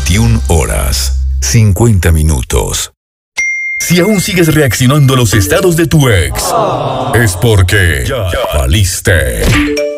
21 horas, 50 minutos. Si aún sigues reaccionando a los estados de tu ex, es porque ya valiste.